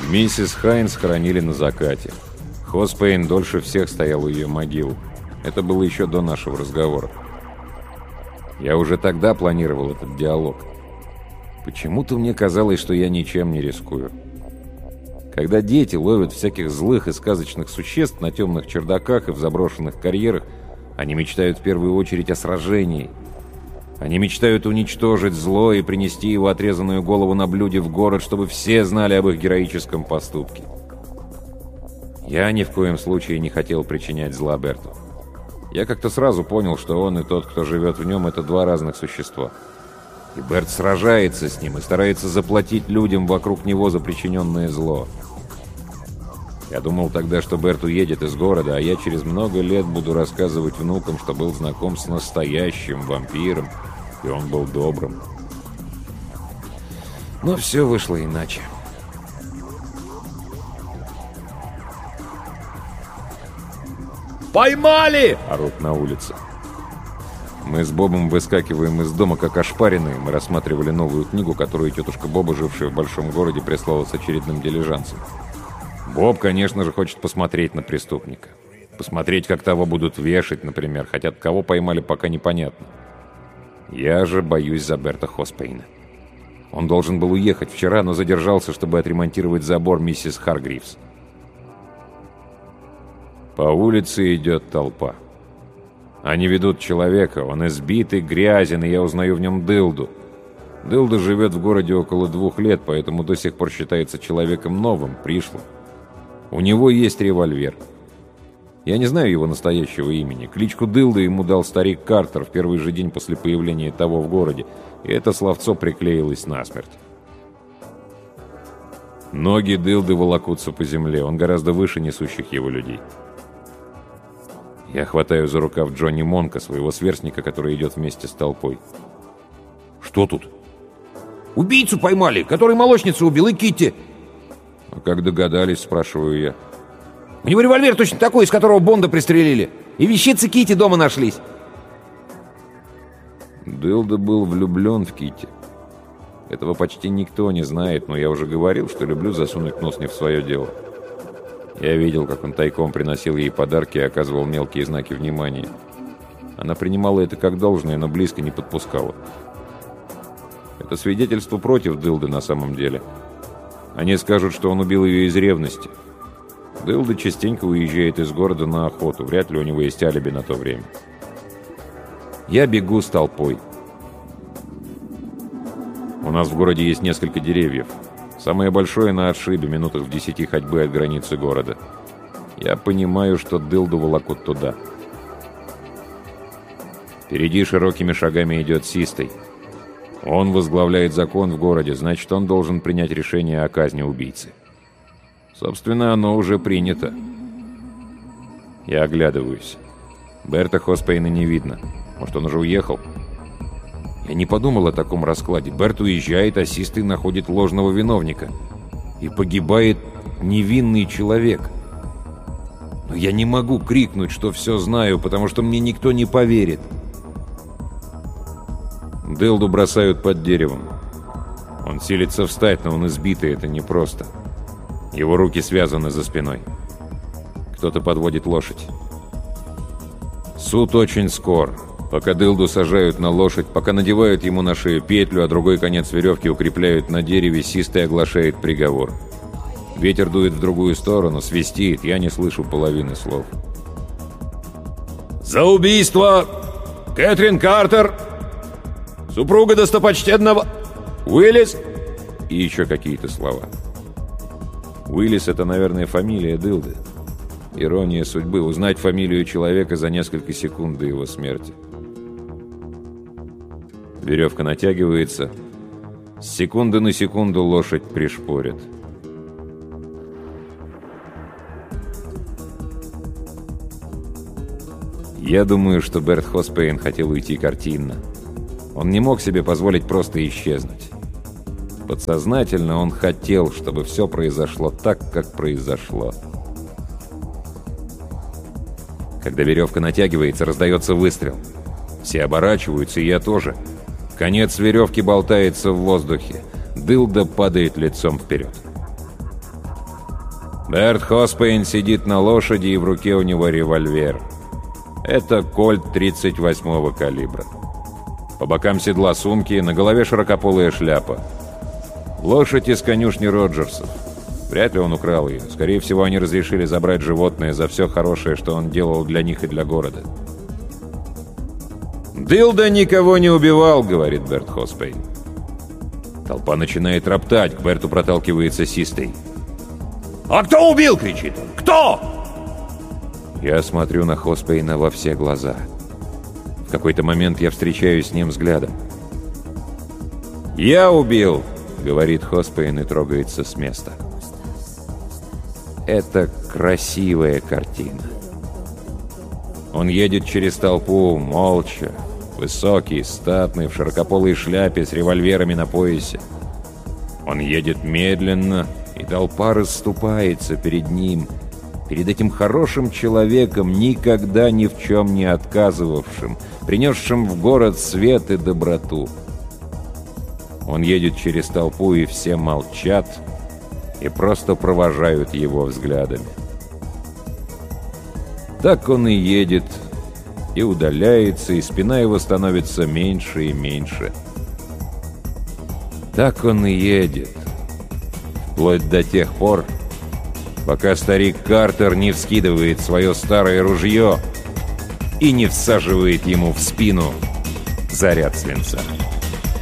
Миссис Хайнс хоронили на закате. Хоспейн дольше всех стоял у ее могил. Это было еще до нашего разговора. Я уже тогда планировал этот диалог. Почему-то мне казалось, что я ничем не рискую. Когда дети ловят всяких злых и сказочных существ на темных чердаках и в заброшенных карьерах, они мечтают в первую очередь о сражении. Они мечтают уничтожить зло и принести его отрезанную голову на блюде в город, чтобы все знали об их героическом поступке. Я ни в коем случае не хотел причинять зла Берту. Я как-то сразу понял, что он и тот, кто живет в нем, это два разных существа. И Берт сражается с ним и старается заплатить людям вокруг него за причиненное зло. Я думал тогда, что Берт уедет из города, а я через много лет буду рассказывать внукам, что был знаком с настоящим вампиром, и он был добрым. Но все вышло иначе. «Поймали!» — орут на улице. Мы с Бобом выскакиваем из дома как ошпаренные. Мы рассматривали новую книгу, которую тетушка Боба, жившая в большом городе, прислала с очередным дилижансом. Боб, конечно же, хочет посмотреть на преступника. Посмотреть, как того будут вешать, например, хотя кого поймали, пока непонятно. Я же боюсь за Берта Хоспейна. Он должен был уехать вчера, но задержался, чтобы отремонтировать забор миссис Харгривс. По улице идет толпа. Они ведут человека, он избитый, грязен, и я узнаю в нем Дилду. Дилда живет в городе около 2 лет, поэтому до сих пор считается человеком новым, пришлым. У него есть револьвер. Я не знаю его настоящего имени. Кличку Дилда ему дал старик Картер в первый же день после появления того в городе, и это словцо приклеилось насмерть. Ноги Дилды волокутся по земле, он гораздо выше несущих его людей. Я хватаю за рукав Джонни Монка, своего сверстника, который идет вместе с толпой. «Что тут?» «Убийцу поймали, который молочницу убил, и Китти». «А как догадались?» — спрашиваю я. «У него револьвер точно такой, из которого Бонда пристрелили. И вещицы Китти дома нашлись». Дилда был влюблен в Китти. Этого почти никто не знает, но я уже говорил, что люблю засунуть нос не в свое дело. Я видел, как он тайком приносил ей подарки и оказывал мелкие знаки внимания. Она принимала это как должное, но близко не подпускала. Это свидетельство против Дилды на самом деле. Они скажут, что он убил ее из ревности. Дилда частенько уезжает из города на охоту. Вряд ли у него есть алиби на то время. Я бегу с толпой. У нас в городе есть несколько деревьев. Самое большое на отшибе, минутах в 10 ходьбы от границы города. Я понимаю, что Дилду волокут туда. Впереди широкими шагами идет Систей. Он возглавляет закон в городе, значит, он должен принять решение о казни убийцы. Собственно, оно уже принято. Я оглядываюсь. Берта Хоспейна не видно. Может, он уже уехал? Я не подумал о таком раскладе. Берт уезжает, а Систей находит ложного виновника. И погибает невинный человек. Но я не могу крикнуть, что все знаю, потому что мне никто не поверит. Дилду бросают под деревом. Он силится встать, но он избитый, это непросто. Его руки связаны за спиной. Кто-то подводит лошадь. Суд очень скор. Пока Дилду сажают на лошадь, пока надевают ему на шею петлю, а другой конец веревки укрепляют на дереве, Систей оглашает приговор. Ветер дует в другую сторону, свистит, я не слышу половины слов. «За убийство Кэтрин Картер, супруга достопочтенного Уиллис». И еще какие-то слова. Уиллис — это, наверное, фамилия Дилды. Ирония судьбы — узнать фамилию человека за несколько секунд до его смерти. Веревка натягивается. С секунды на секунду лошадь пришпорит. Я думаю, что Берт Хоспейн хотел уйти картинно. Он не мог себе позволить просто исчезнуть. Подсознательно он хотел, чтобы все произошло так, как произошло. Когда веревка натягивается, раздается выстрел. Все оборачиваются, и я тоже. Конец веревки болтается в воздухе. Дилда падает лицом вперед. Берт Хоспейн сидит на лошади, и в руке у него револьвер. Это кольт 38-го калибра. По бокам седла сумки, на голове широкополая шляпа. Лошадь из конюшни Роджерсов. Вряд ли он украл ее. Скорее всего, они разрешили забрать животное за все хорошее, что он делал для них и для города. «Дилда никого не убивал», — говорит Берт Хоспейн. Толпа начинает роптать, к Берту проталкивается Систей. «А кто убил?» — кричит он. «Кто?» Я смотрю на Хоспейна во все глаза. В какой-то момент я встречаюсь с ним взглядом. «Я убил», — говорит Хоспейн и трогается с места. Это красивая картина. Он едет через толпу, молча, высокий, статный, в широкополой шляпе с револьверами на поясе. Он едет медленно, и толпа расступается перед ним, перед этим хорошим человеком, никогда ни в чем не отказывавшим, принесшим в город свет и доброту. Он едет через толпу, и все молчат и просто провожают его взглядами. Так он и едет, и удаляется, и спина его становится меньше и меньше. Так он и едет, вплоть до тех пор, пока старик Картер не вскидывает свое старое ружье и не всаживает ему в спину заряд свинца.